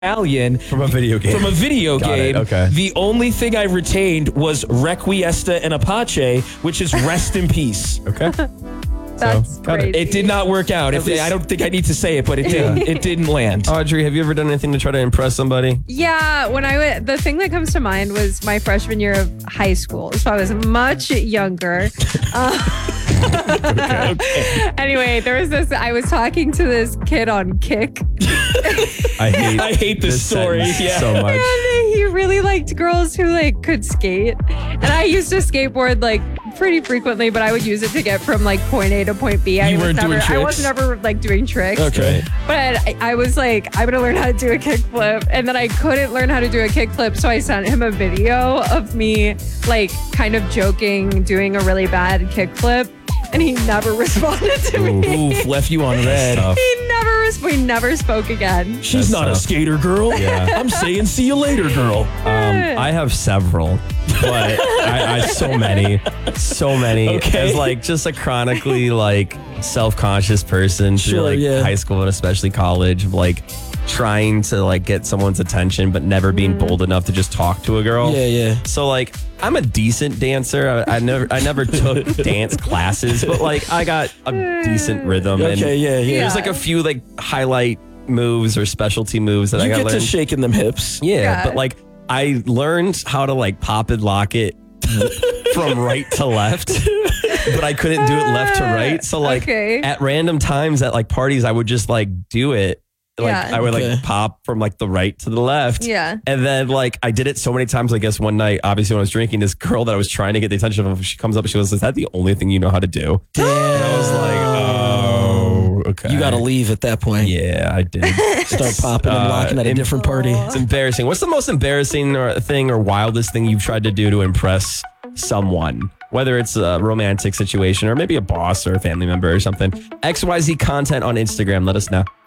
Italian From a video game. Got it, game. okay. The only thing I retained was Requiesta and Apache, which is rest in peace. Okay. That's got it. crazy. It did not work out. I don't think I need to say it, but it didn't. It didn't land. Audrey, have you ever done anything to try to impress somebody? Yeah, the thing that comes to mind was my freshman year of high school. So I was much younger. Anyway, there was I was talking to this kid on Kick. I hate this story. sentence so much. And he really liked girls who could skate. And I used to skateboard pretty frequently, but I would use it to get from point A to point B. I was never doing tricks. Okay. But I was like, I'm gonna learn how to do a kickflip, and then I couldn't learn how to do a kickflip, so I sent him a video of me kind of joking, doing a really bad kickflip, and he never responded to me. Oof, left you on red. We never spoke again. She's That's not tough. a skater girl. Yeah. I'm saying see you later, girl. I have several, but I so many. Okay. As just a chronically self-conscious person Sure, through yeah. high school and especially college, trying to get someone's attention, but never being bold enough to just talk to a girl. Yeah. So I'm a decent dancer. I never took dance classes, but I got a decent rhythm. Okay, and yeah. There's a few highlight moves or specialty moves that I You got get learned. to shaking them hips. Yeah, Yeah. but I learned how to pop and lock it from right to left, but I couldn't do it left to right. So Okay. at random times at parties, I would just do it. Yeah. I would Okay. pop from the right to the left. Yeah. And then I did it so many times. I guess one night, obviously when I was drinking, this girl that I was trying to get the attention of, she comes up and she goes, "Is that the only thing you know how to do?" And I was oh, okay. You got to leave at that point. Yeah, I did. Start popping and locking at a different party. It's embarrassing. What's the most embarrassing thing or wildest thing you've tried to do to impress someone? Whether it's a romantic situation or maybe a boss or a family member or something. XYZ content on Instagram. Let us know.